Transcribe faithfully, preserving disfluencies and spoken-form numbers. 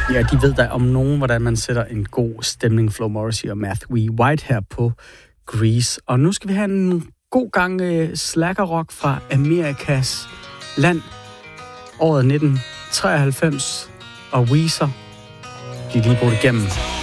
Ja, de ved da om nogen, hvordan man sætter en god stemning. Flo Morrissey og Matthew White her på Grease. Og nu skal vi have en god gang uh, slackerrock fra Amerikas land. Året nitten treoghalvfems. Og Weezer, de er lige brugt igennem.